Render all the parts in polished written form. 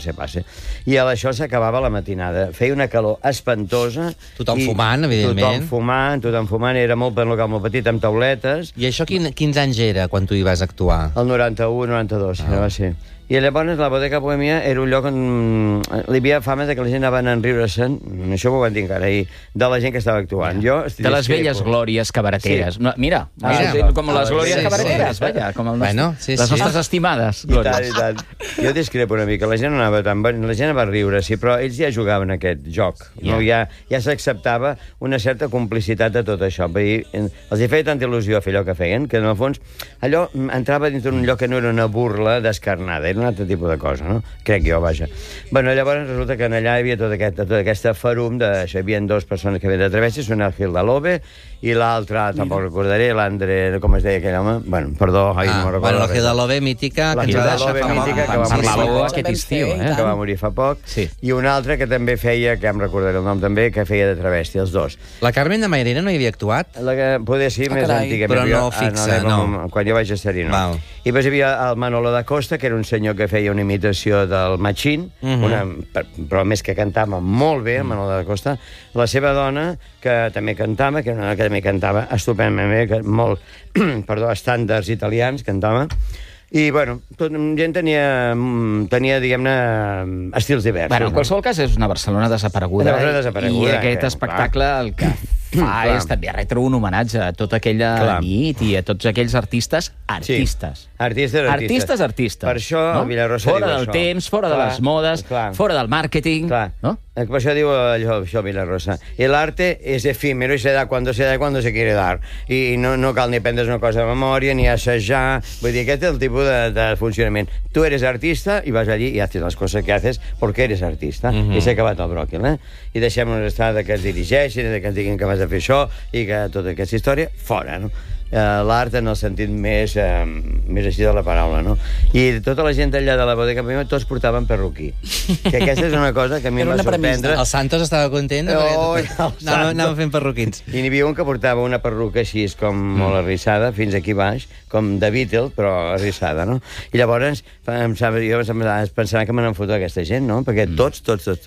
se passe. I a això s'acabava la matinada. Feia una calor espantosa. Tothom fumant, evidentment. Tothom fumant. Era molt per local, molt petit, amb tauletes. I això quins anys era, quan tu hi vas actuar? El 91, 92, va ser. I llavors la Bodega Bohèmia era un lloc on hi havia fama que la gent anava a enriure-se'n, això ho van dir encara ahir, de la gent que estava actuant. De les velles glòries cabareteres. Sí. Mira, com les glòries cabareteres, vaja, com les nostres estimades glòries. I tant. Jo discrepo una mica, la gent no anava tan bé, la gent va riure, sí, però ells ja jugaven aquest joc. Ja s'acceptava una certa complicitat de tot això. Els hi feia tanta il·lusió fer allò que feien, que en el fons allò entrava dins d'un lloc que no era una burla descarnada, era un altre tipus de cosa, no? Crec jo, vaja. Bueno, llavors resulta que allà hi havia tota aquesta farum d'això. Hi havia dues persones que havien de travessis, una el Gil de Love i l'altra, tampoc recordaré, l'André, com es deia aquell home? Bueno, perdó, no me'n recordo. Bueno, el Gil de Love, mítica, que ens va deixar fa poc. Que va morir aquest estiu, que va morir fa poc. I una altra que també feia, que em recordaré el nom també, que feia de travesti, els dos. La Carmen de Mairena no hi havia actuat? Poder ser més antiga. Però no fixa, no. Quan jo vaig estar-hi, no. I després hi havia el Manolo da Costa, que era un senyor que feia una imitació del Machín, però més que cantava molt bé, el Manolo da Costa. La seva dona, que també cantava, que també cantava estupendament bé, molt, estàndards italians, cantava. I, bueno, gent tenia, diguem-ne, estils divers. Bueno, en qualsevol cas, és una Barcelona desapareguda. I aquest espectacle el que fa és també retre un homenatge a tota aquella nit i a tots aquells artistes. Artistes. Per això el Villarosa diu això. Fora del temps, fora de les modes, fora del màrqueting. Per això diu això Villarosa. El arte es efímero y se da cuando se quiere dar. I no cal ni prendre's una cosa de memòria, ni assajar. Vull dir, aquest és el tipus de funcionament. Tu eres artista i vas allí i haces les coses que haces porque eres artista. I s'ha acabat el bròquil, I deixem-nos estar que es dirigeixin, que ens diguin que vas a fer això i que tota aquesta història, fora, no? L'art en el sentit més així de la paraula, no? I tota la gent allà de la Bodega Bohèmia tots portaven perruquí. Que aquesta és una cosa que a mi em va sorprendre. El Santos estava content anàvem fent perruquins. I n'hi havia un que portava una perruca així com molt arrissada, fins aquí baix, com de Beatle, però arrissada, no? I llavors jo pensava que me n'han fotut aquesta gent, no? Perquè tots.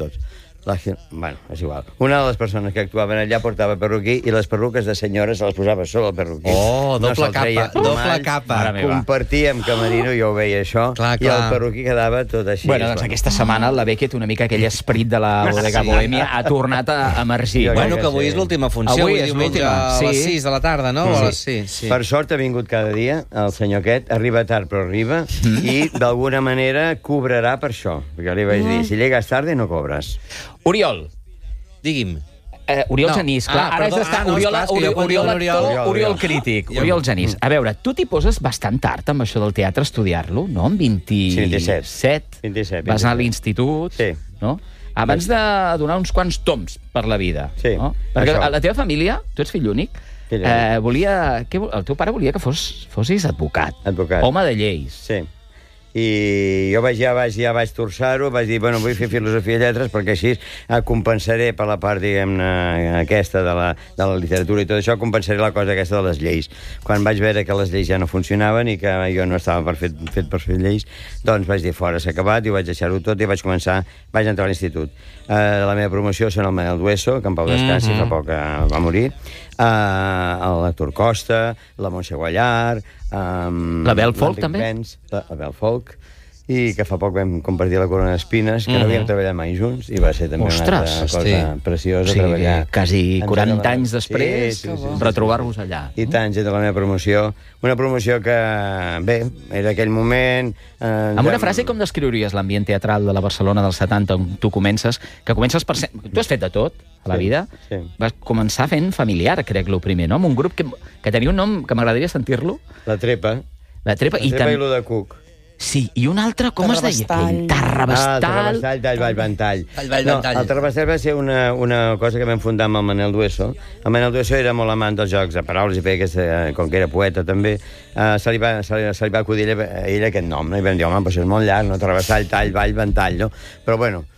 Bueno, és igual. Una de les persones que actuaven allà portava perruquí i les perruques de senyores se les posava sobre el perruquí. Oh, doble capa. Compartíem camerino, jo ho veia això, i el perruquí quedava tot així. Bueno, doncs aquesta setmana la Beckett, una mica aquell esperit de la Bodega Bohèmia, ha tornat a emergir. Bueno, que avui és l'última funció. Avui és l'última. A les 6 de la tarda, no? Per sort ha vingut cada dia el senyor aquest, arriba tard però arriba, i d'alguna manera cobrarà per això. Perquè li vaig dir, si llegues tarde no cobres. Oriol. Digui'm. Oriol Genís, clar, ara és d'estar Oriol actor, Oriol crític. Oriol Genís. A veure, tu t'hi poses bastant tard amb això del teatre, estudiar-lo, no? Amb 27. Vas anar a l'institut, no? Abans de donar uns quants toms per la vida. Perquè la teva família, tu ets fill únic, el teu pare volia que fossis advocat. Home de lleis. Sí. I jo ja vaig torçar-ho, vaig dir, bueno, vull fer filosofia i lletres perquè així compensaré per la part, diguem-ne, aquesta de la literatura i tot això, compensaré la cosa aquesta de les lleis. Quan vaig veure que les lleis ja no funcionaven i que jo no estava fet per fer lleis, doncs vaig dir, fora, s'ha acabat, i vaig deixar-ho tot i vaig entrar a l'institut. La meva promoció són el Manel Dueso, que en pau descansi, fa poc va morir, l'Artur Costa, la Montse Guallar, la Bel Folk, també? La Bel Folk, i que fa poc vam compartir la Corona d'Espines, que no havíem treballat mai junts, i va ser també una altra cosa preciosa treballar. Quasi 40 anys després, retrobar-vos allà. I tant, gent de la meva promoció. Una promoció que, bé, era aquell moment... Amb una frase, com descriuries l'ambient teatral de la Barcelona dels 70, on tu comences, tu has fet de tot a la vida, vas començar fent familiar, crec, el primer, no? Amb un grup que tenia un nom que m'agradaria sentir-lo. La Trepa. La Trepa i lo de Cuc. Sí, i un altre, com es deia? Terrabastall. El Vallventall. El Terrabastall va ser una cosa que vam fundar amb el Manel Dueso. El Manel Dueso era molt amant dels jocs de paraules i feia com que era poeta també, se li va acudir a ell aquest nom, no? I vam dir, home, però és molt llarg, no? Terrabastall, Tall, Vall, Ventall, no? Però bueno,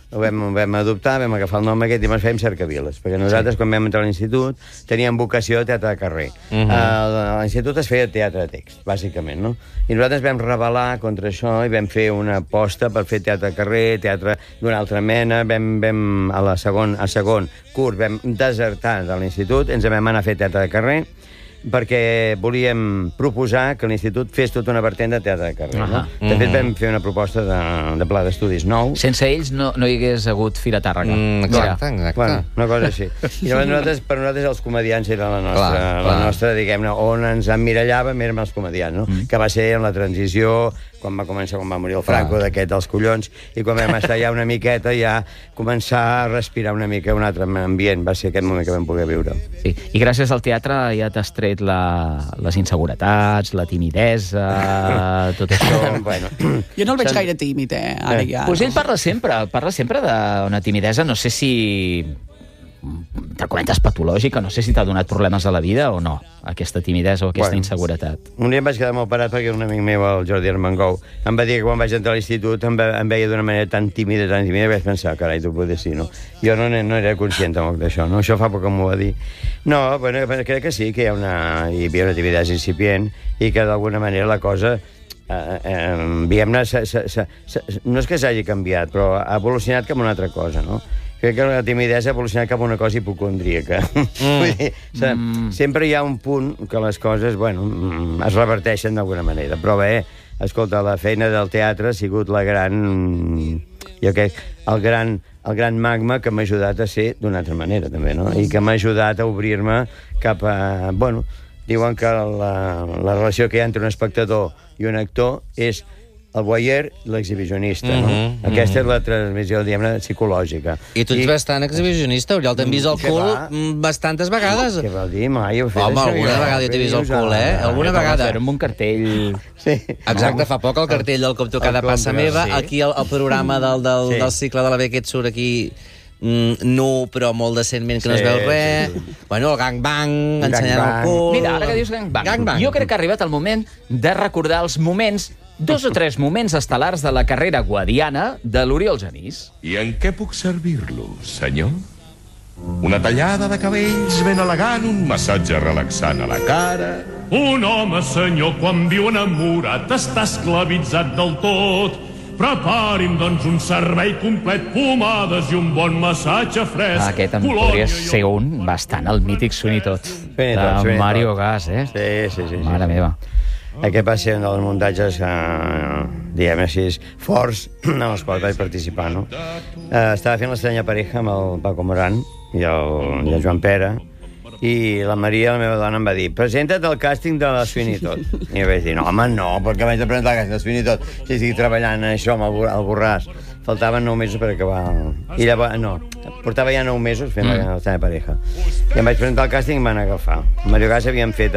ho vam adoptar, vam agafar el nom aquest i ens fèiem cercaviles, perquè nosaltres, quan vam entrar a l'institut, teníem vocació de teatre de carrer. A l'institut es feia teatre de text, bàsicament, no? I nosaltres vam rebel·lar contra això i vam fer una aposta per fer teatre de carrer, teatre d'una altra mena. A segon curs vam desertar de l'institut, ens vam anar a fer teatre de carrer, perquè volíem proposar que l'Institut fes tota una vertent de teatre de carrer. No? De fet, vam fer una proposta de pla d'estudis nou. Sense ells no hi hagués hagut Fira Tàrrega. Exacte. Bueno, una cosa així. I llavors per nosaltres els comediants era la nostra, diguem-ne, on ens emmirallàvem érem els comediants, no? Que va ser en la transició, quan va morir el Franco d'aquest dels collons, i quan vam estar ja una miqueta, ja començar a respirar una mica un altre ambient. Va ser aquest moment que vam poder viure. Sí. I gràcies al teatre ja t'has tret les inseguretats, la timidesa, tot això. Bueno. Jo no el veig gaire tímid, ara ja. Pues ell parla sempre d'una timidesa, no sé si te comentes patològica, no sé si t'ha donat problemes a la vida o no, aquesta timidesa o aquesta inseguretat. Un dia em vaig quedar molt parat perquè un amic meu, el Jordi Armengou, em va dir que quan vaig entrar a l'institut em veia d'una manera tan tímida, i vaig pensar, carai, tu poder sí, no? Jo no era conscient tampoc d'això, no? Això fa poc que m'ho va dir. No, bueno, crec que sí, que hi havia una timidesa incipient i que d'alguna manera la cosa diguem-ne, no és que s'hagi canviat, però ha evolucionat cap a una altra cosa, no? Crec que la timidesa ha evolucionat cap a una cosa hipocondríaca. Vull dir, sempre hi ha un punt que les coses, bueno, es reverteixen d'alguna manera. Però bé, escolta, la feina del teatre ha sigut la gran... Jo crec, el gran magma que m'ha ajudat a ser d'una altra manera, també, no? I que m'ha ajudat a obrir-me cap a... Bueno, diuen que la relació que hi ha entre un espectador i un actor és el voyeur i l'exhibicionista, no? Aquesta és la transmissió, diguem-ne, psicològica. I tu ets bastant exhibicionista, Oriol. T'hem vist el cul bastantes vegades. Què vol dir? Mai ho he fet. Home, alguna vegada jo t'he vist el cul, eh? Alguna vegada. Amb un cartell... Sí. Exacte, fa poc el cartell del Com tu cada passa meva. Aquí el programa del cicle de la B que et surt aquí... no, però molt decentment que no es veu res. Bueno, el gangbang, ensenyant el cul... Mira, ara que dius gangbang, jo crec que ha arribat el moment de recordar els moments, 2 o 3 moments estel·lars de la carrera guadiana de l'Oriol Genís. I en què puc servir-lo, senyor? Una tallada de cabells ben elegant, un massatge relaxant a la cara... Un home, senyor, quan viu enamorat està esclavitzat del tot. Prepari'm, doncs, un servei complet, pomades i un bon massatge fresc. Aquest en podria ser un bastant, el mític Sweeney Todd, de Mario Gas, eh? Sí. Mare meva. Aquest va ser un dels muntatges, diguem així, forts, en els quals vaig participar, no? Estava fent l'estranya pareja amb el Paco Morán i el Joan Pere, i la Maria, la meva dona, em va dir presenta't al càsting de la Sweeney Todd. I jo vaig dir, no, home, no, perquè vaig de presentar al càsting de la Sweeney Todd si estic treballant en això, amb el Borràs. Faltaven 9 mesos per acabar... I llavors, no, portava ja 9 mesos fent l'estranya pareja. I em vaig presentar al càsting i em van agafar. Mario Gas havíem fet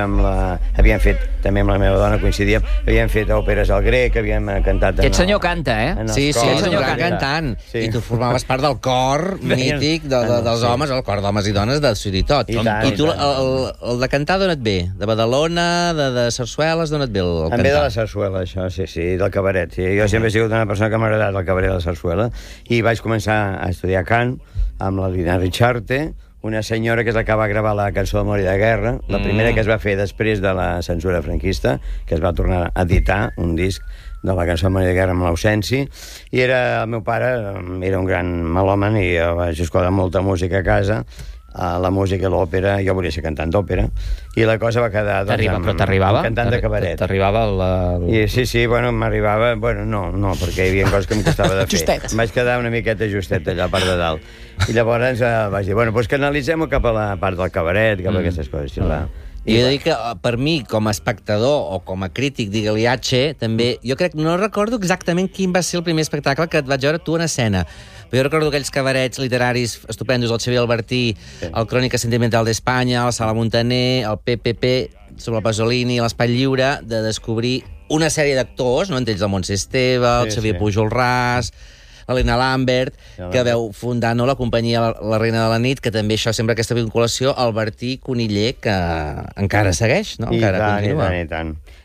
també amb la meva dona, coincidíem, havíem fet òperes al grec, havíem cantat... Aquest senyor canta, eh? Sí, és un gran cantant. I tu formaves part del cor mític dels homes, el cor d'homes i dones de Sweeney Todd. I tu, el de cantar d'on et ve? De Badalona, de sarsueles, d'on et ve el cantar? Em ve de la sarsuela, això, sí, del cabaret. Jo sempre he sigut una persona que m'ha agradat el cabaret de la sarsuela, i vaig començar a estudiar cant amb la Lina Richarte, una senyora que és la que va gravar la cançó de Memòria de Guerra, la primera que es va fer després de la censura franquista, que es va tornar a editar un disc de la cançó de Memòria de Guerra amb l'Ausenci, i el meu pare era un gran melòman i jo vaig escoltar molta música a casa, la música i l'òpera. Jo volia ser cantant d'òpera i la cosa va quedar però t'arribava? Cantant de cabaret. T'arribava Sí, bueno, m'arribava, bueno, no, perquè hi havia coses que em costava de fer. Em vaig quedar una miqueta justet allà a part de dalt, i llavors vaig dir, bueno, doncs canalitzem-ho cap a la part del cabaret, cap a aquestes coses. I he de dir que per mi, com a espectador o com a crític, digue-li H, també, jo crec, no recordo exactament quin va ser el primer espectacle que et vaig veure tu en escena, però jo recordo aquells cabarets literaris estupendos, el Xavier Albertí, el Crònica Sentimental d'Espanya, el Sala Montaner, el PPP, sobre el Pasolini, l'Espai Lliure, de descobrir una sèrie d'actors, no? Entre ells el Montse Esteve, el Xavier Pujol Ras, l'Helena Lambert, que veu fundar la companyia La Reina de la Nit, que també això sempre aquesta vinculació, Albertí Coniller, que encara segueix, no? Encara continua. I tant.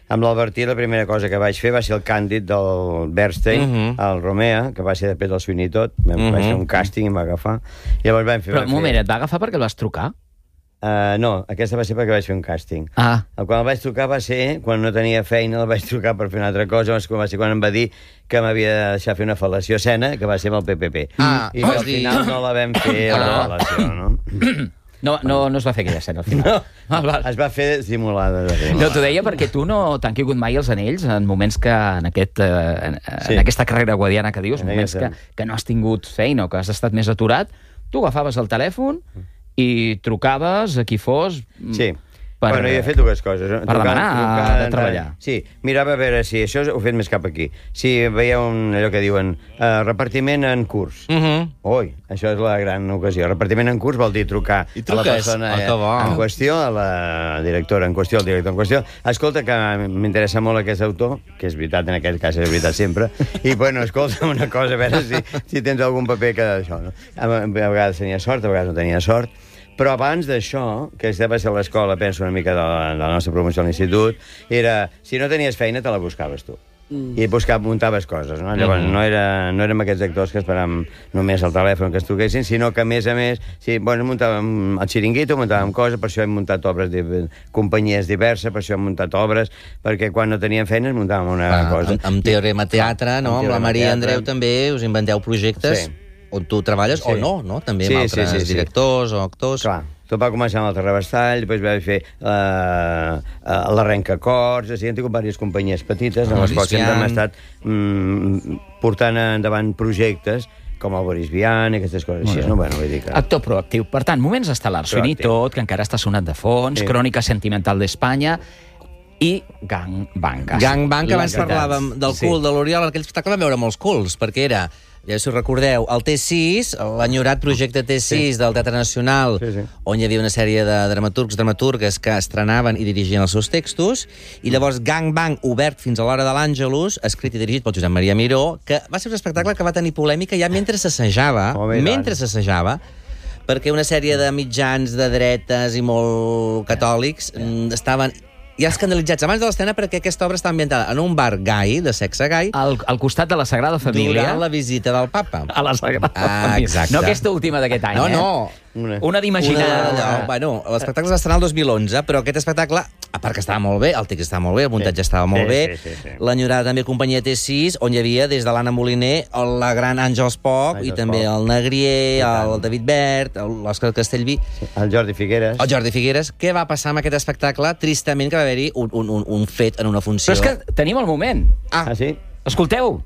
Amb l'Albertí la primera cosa que vaig fer va ser el càndid del Bernstein, el Romea, que va ser després del Sweeney Todd. Vaig fer un càsting i em va agafar. Llavors vam fer... Però un moment, et va agafar perquè el vas trucar? No, aquesta va ser perquè vaig fer un càsting. Quan el vaig trucar va ser, quan no tenia feina, el vaig trucar per fer una altra cosa, va ser quan em va dir que m'havia de deixar fer una fel·lació escena, que va ser amb el PPP. I al final no la vam fer, la fel·lació, no? No es va fer aquella escena, al final. Es va fer simulada. No, t'ho deia perquè tu no t'han caigut mai els anells en moments que, en aquesta carrera guadiana que dius, moments que no has tingut feina o que has estat més aturat, tu agafaves el telèfon i trucaves a qui fos... Sí. Bueno, jo he fet dues coses. Per demanar de treballar. Sí, mirava a veure si això ho he fet més cap aquí. Si veia allò que diuen repartiment en curs. Ui, això és la gran ocasió. Repartiment en curs vol dir trucar a la persona en qüestió, a la directora en qüestió, al director en qüestió. Escolta, que m'interessa molt aquest autor, que és veritat, en aquest cas és veritat sempre, i, bueno, escolta una cosa, a veure si tens algun paper que d'això, no? A vegades tenia sort, a vegades no tenia sort. Però abans d'això, que va ser a l'escola, penso una mica de la nostra promoció a l'institut, era, si no tenies feina, te la buscaves tu. I muntaves coses, no? Llavors, no érem aquests actors que esperàvem només el telèfon que es truquessin, sinó que, a més, muntàvem el xiringuito, muntàvem coses, per això hem muntat obres de companyies diverses, per això hem muntat obres, perquè quan no teníem feines muntàvem una cosa. Amb Teorema Teatre, no? Amb la Maria Andreu també us inventeu projectes on tu treballes, o no? També amb altres directors o actors. Clar, tot va començar amb el Terrabastall, després vam fer l'Arrencacords, hem tingut diverses companyies petites, en les quals sempre hem estat portant endavant projectes com el Boris Vian i aquestes coses així, no? Bueno, vull dir que... Actor proactiu. Per tant, moments estel·lars, Sweeney Todd, que encara està sonat de fons, Crònica sentimental d'Espanya i Gang Bang. Gang Bang, que abans parlàvem del cul de l'Oriol, aquell espectacle vam veure molts culs, perquè era... Ja si us recordeu, el T6, l'enyorat projecte T6 del Teatre Nacional, on hi havia una sèrie de dramaturgues que estrenaven i dirigien els seus textos, i llavors Gang Bang, obert fins a l'hora de l'Àngelus, escrit i dirigit pel Josep Maria Miró, que va ser un espectacle que va tenir polèmica ja mentre s'assajava, perquè una sèrie de mitjans de dretes i molt catòlics estaven... ja escandalitzats abans de l'estrena perquè aquesta obra està ambientada en un bar gai, de sexe gai, al costat de la Sagrada Família, durant la visita del papa. A la Sagrada Família. Exacte. No aquesta última d'aquest any, No. Una d'imaginar... Bueno, l'espectacle es va estrenar el 2011, però aquest espectacle, a part que estava molt bé, el text estava molt bé, el muntatge estava molt bé, l'enyorada també companyia T6, on hi havia des de l'Anna Moliner, la gran Àngels Poch, i també el Negrier, el David Bert, l'Òscar Castellví... El Jordi Figueres. El Jordi Figueres. Què va passar amb aquest espectacle? Tristament que va haver-hi un fet en una funció. Però és que tenim el moment. Sí? Escolteu.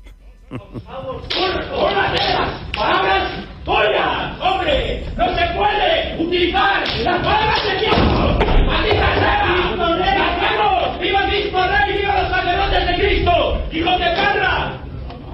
¡Palabras tuyas, hombre! ¡No se puede utilizar las palabras de Dios! ¡Maldita sea! ¡Lascamos! ¡Viva Cristo Rey! ¡Viva los sacerdotes de Cristo! ¡Hijos de perra!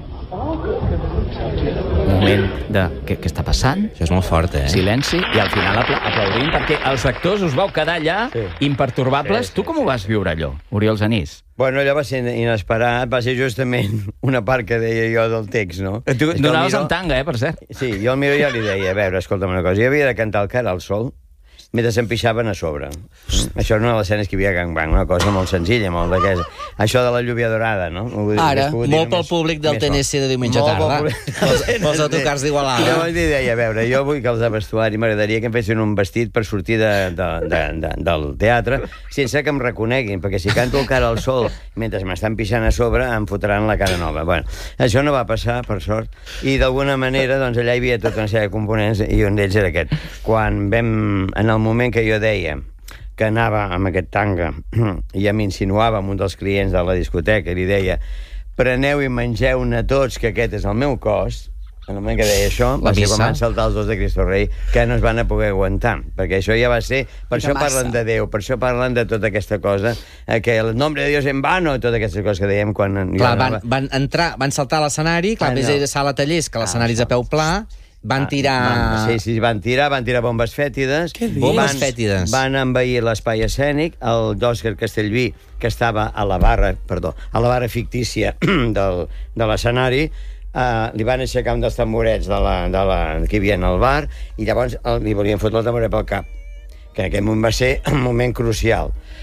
Un moment de... Què està passant? Això és molt fort, Silenci, i al final aplaudim, perquè els actors us vau quedar allà impertorbables. Tu com ho vas viure, allò, Oriol Genís? Bueno, allò va ser inesperat, va ser justament una part que deia jo del text, no? Tu donaves en tanga, per cert. Sí, jo al Miró ja li deia, a veure, escolta'm una cosa, jo havia de cantar el Cara al Sol mentre se'n pixaven a sobre. Això era una de les escenes que hi havia Gang Bang, una cosa molt senzilla, molt d'aquesta. Això de la lluvia dorada, no? Ara, molt pel públic del TNC de diumenge tarda. Pels autocars d'Igualada. Llavors li deia, a veure, jo vull que els de vestuari m'agradaria que em fessin un vestit per sortir del teatre sense que em reconeguin, perquè si canto el Cara al Sol mentre m'estan pixant a sobre em fotran la cara nova. Bueno, això no va passar, per sort, i d'alguna manera, doncs, allà hi havia tota una sèrie de components, i un d'ells era aquest. Quan vam, en el moment que jo deia que anava amb aquest tanga i ja m'insinuava amb un dels clients de la discoteca i li deia preneu i mengeu-ne tots que aquest és el meu cos, en el moment que deia això va ser quan van saltar els dos de Cristo Rei que no es van poder aguantar, perquè això ja va ser, per això parlen de Déu, per això parlen de tota aquesta cosa, que el nombre de Dios en vano, totes aquestes coses que dèiem quan... Clar, van saltar a l'escenari, clar, més de sala tallers, que l'escenari és a peu pla. Van tirar... van tirar bombes fètides. Bombes fètides. Van envair l'espai escènic. El d'Òscar Castellví, que estava a la barra fictícia de l'escenari, li van aixecar un dels tamborets que hi havia al bar, i llavors li volien fotre el tamboret pel cap, que en aquest moment va ser un moment crucial.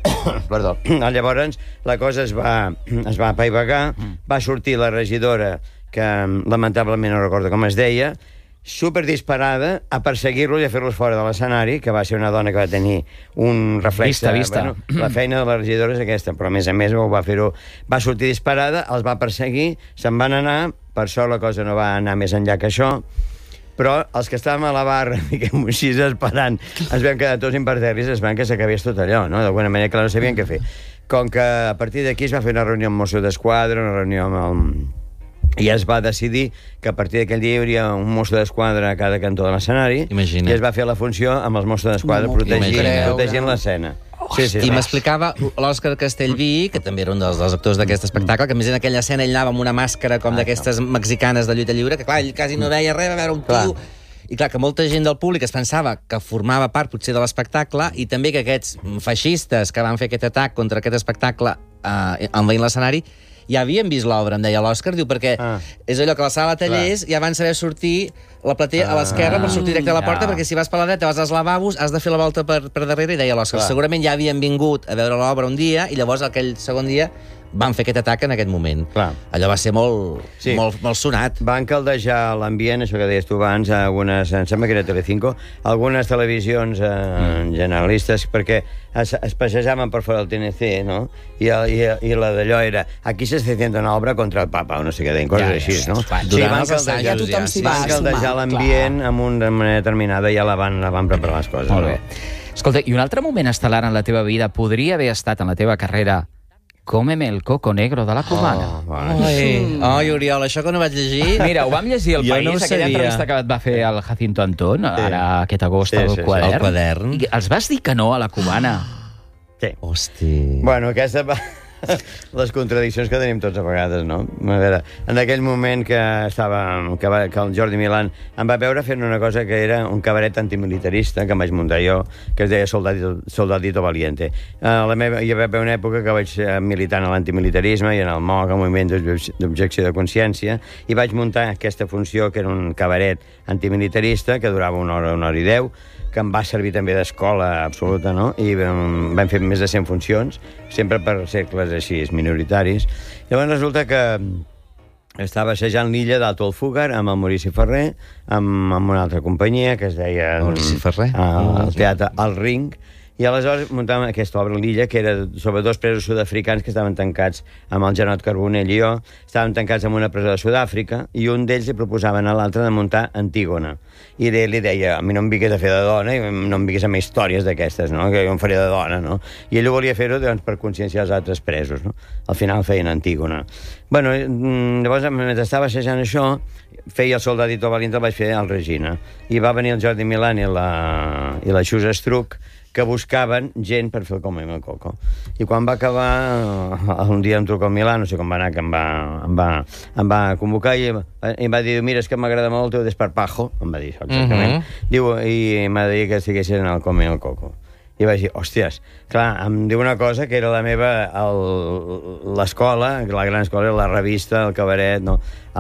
Perdó. Llavors, la cosa es va apaivagar, va sortir la regidora, que lamentablement no recordo com es deia, superdisparada a perseguir-los i a fer-los fora de l'escenari, que va ser una dona que va tenir un reflex... Vista. Bueno, la feina de la regidora és aquesta, però a més ho va fer-ho... Va sortir disparada, els va perseguir, se'n van anar, per sort la cosa no va anar més enllà que això, però els que estàvem a la barra, diguem així, esperant, ens vam quedar tots imperterris, esperant que s'acabés tot allò, no? D'alguna manera, clar, no sabien què fer. Com que a partir d'aquí es va fer una reunió amb Mossos d'Esquadra, una reunió amb el... I es va decidir que a partir d'aquell dia hi hauria un mosso d'esquadra a cada cantó de l'escenari, i es va fer la funció amb els Mossos d'Esquadra protegint l'escena. Sí. I m'explicava l'Òscar Castellví, que també era un dels actors d'aquest espectacle, que a més en aquella escena ell anava amb una màscara com d'aquestes mexicanes de lluita lliure, que clar, ell quasi no veia res, va veure un tio... I clar, que molta gent del públic es pensava que formava part potser de l'espectacle i també que aquests feixistes que van fer aquest atac contra aquest espectacle envaint l'escenari ja havien vist l'obra, em deia l'Òscar, diu, perquè és allò que a la sala de tallers ja van saber sortir la platea a l'esquerra per sortir directe a la porta, perquè si vas per la dreta vas als lavabos, has de fer la volta per darrere, i deia l'Òscar, segurament ja havien vingut a veure l'obra un dia i llavors aquell segon dia van fer aquest atac en aquest moment. Clar. Allò va ser molt sonat. Van caldejar l'ambient, això que deies tu abans, algunes, em sembla que era Telecinco, algunes televisions generalistes, perquè es passejaven per fora del TNC, no? I la d'allò era, aquí s'està fent una obra contra el papa, o no sé què, deien coses així, no? Van caldejar l'ambient amb una manera determinada i ja la van preparar les coses. Molt bé. Escolta, i un altre moment estel·lar en la teva vida podria haver estat en la teva carrera Cómeme el coco negro de la cubana. Ai, Oriol, això que no vaig llegir... Mira, ho vam llegir al País, aquella entrevista que et va fer el Jacinto Antón, ara aquest agost al quadern. I els vas dir que no a la cubana. Sí. Hosti. Bueno, aquesta... Les contradiccions que tenim tots a vegades, no? A veure, en aquell moment que el Jordi Milán em va veure fent una cosa que era un cabaret antimilitarista que em vaig muntar jo, que es deia Soldadito Valiente. Hi va haver una època que vaig militar en l'antimilitarisme i en el MOC, el Moviment d'Objecció de Consciència, i vaig muntar aquesta funció, que era un cabaret antimilitarista, que durava una hora i 10, que em va servir també d'escola absoluta, no? I vam fer més de 100 funcions, sempre per cercles així minoritaris. Llavors resulta que estava assajant l'illa d'Altolfúgar amb el Maurici Ferrer, amb una altra companyia que es deia... Maurici Ferrer? El teatre El Ring, i aleshores muntàvem aquesta obra, l'illa, que era sobre dos presos sud-africans que estaven tancats amb el Janot Carbonell i jo, estaven tancats en una presó de Sud-àfrica, i un d'ells li proposaven a l'altre de muntar Antígona. I li deia, a mi no em vinguis a fer de dona, i no em vinguis amb històries d'aquestes, no? Que jo em faria de dona, no? I ell ho volia fer-ho doncs, per conscienciar els altres presos, no? Al final feien Antígona. Bueno, llavors, mentre estava assajant això, feia el Soldadito Valiente, el vaig fer al Regina. I va venir el Jordi Milán i la Xus Estruc, que buscaven gent per fer el Cómeme el coco. I quan va acabar, un dia em truca el Milà, no sé com va anar, que em va convocar i em va dir, mira, és que m'agrada molt el teu desparpajo, em va dir això, exactament. Diu, i m'ha dit que estiguessin en el Cómeme el coco. I vaig dir, hòsties, clar, em diu una cosa que era la meva, l'escola, la gran escola, la revista, el cabaret, no?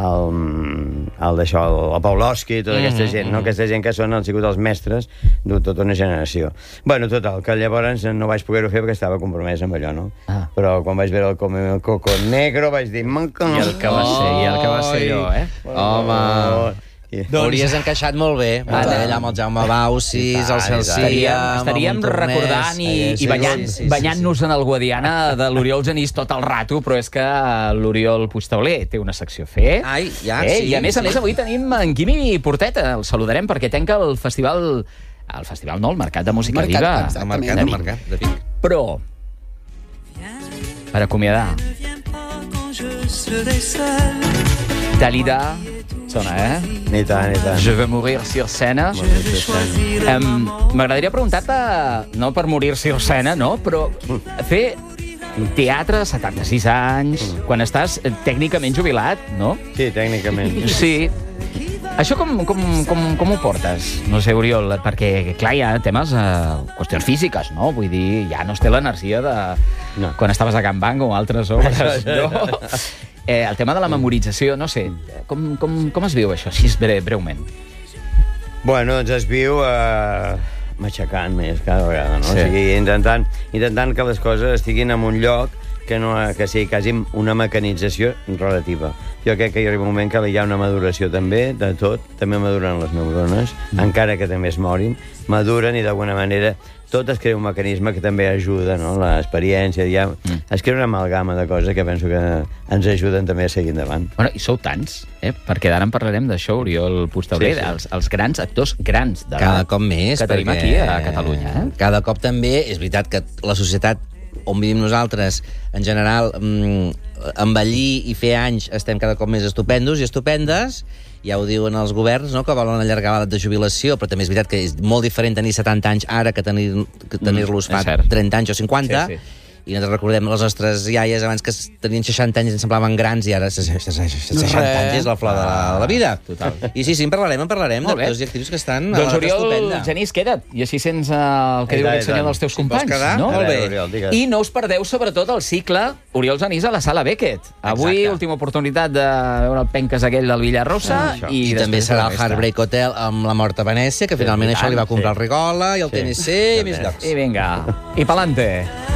El Pavlovsky, tota aquesta gent, no? Aquesta gent que han sigut els mestres de tota una generació. Bueno, total, que llavors no vaig poder-ho fer perquè estava compromès amb allò, no? Però quan vaig veure el Cómeme el coco negro vaig dir... I el que va ser jo, eh? Home... Hauries encaixat molt bé, allà amb el Jaume Baucis, el Celsia... Estaríem recordant i banyant-nos en el Guadiana de l'Oriol Genís tot el rato, però és que l'Oriol Puigtauler té una secció a fer. Ai, ja, sí. I a més avui tenim en Quimi Porteta, el saludarem perquè tanca el festival... El festival no, el Mercat de Música Viva. El Mercat de Vic. Però, per acomiadar, Dalida... Sona, Ni tant. Je veux mourir sur scène. M'agradaria preguntar-te, no per morir sur scène, no? Però fer teatre, 76 anys, quan estàs tècnicament jubilat, no? Sí, tècnicament. Sí. Això com ho portes? No sé, Oriol, perquè, clar, hi ha temes, qüestions físiques, no? Vull dir, ja no es té l'energia de quan estaves a Can Bang o altres obres, no? El tema de la memorització, no sé, com es viu això, així breument? Bueno, doncs es viu matxacant més cada vegada, no? Sí. O sigui, intentant que les coses estiguin en un lloc que sigui quasi una mecanització relativa. Jo crec que hi arriba un moment que hi ha una maduració també de tot, també maduren les neurones, encara que també es morin, maduren i d'alguna manera tot es crea un mecanisme que també ajuda, no? L'experiència, es crea una amalgama de coses que penso que ens ajuden també a seguir endavant. Bueno, i sou tants, perquè d'ara en parlarem d'això, Oriol Puigtauler, sí. Els grans actors grans de cada cop més, que tenim aquí a Catalunya. Cada cop també és veritat que la societat on vivim nosaltres, en general, envellir i fer anys estem cada cop més estupendos i estupendes, ja ho diuen els governs, no?, que volen allargar l'edat de jubilació, però també és veritat que és molt diferent tenir 70 anys ara que tenir-los fa 30 anys o 50, sí. I nosaltres recordem les nostres iaies abans que tenien 60 anys i ens semblaven grans i ara 60 anys és la flor de la vida. Total. I sí, en parlarem d'actors i actrius que estan a l'edat estupenda. Oriol, Genís, queda't, i així sents el que diu el senyor dels teus companys. No? Molt bé. I no us perdeu sobretot el cicle Oriol Genís a la Sala Beckett. Avui, última oportunitat de veure el penques aquell del Villarrosa. I també serà el Heartbreak Hotel amb la mort a Venècia, que finalment això li va comprar el Rigola i el TNC i més llocs. I vinga, i pa'lante.